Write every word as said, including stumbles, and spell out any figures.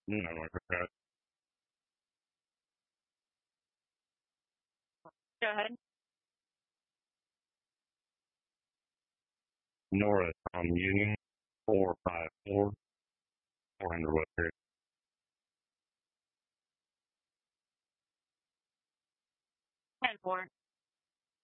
No, like that. Go ahead. Nora Tom Union, four five four, four hundred West Street. ten four.